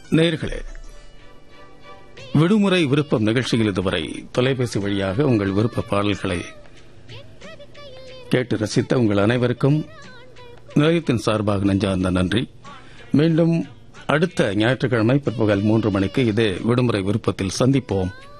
நேயர்களே, விடுமுறை விருப்பம் நிகழ்ச்சியில் இதுவரை தொலைபேசி வழியாக உங்கள் விருப்ப பாடல்களை கேட்டு ரசித்த உங்கள் அனைவருக்கும் நிலையத்தின் சார்பாக நெஞ்சார்ந்த நன்றி. மீண்டும் அடுத்த ஞாயிற்றுக்கிழமை பிற்பகல் 3 மணிக்கு இதே விடுமுறை விருப்பத்தில் சந்திப்போம்.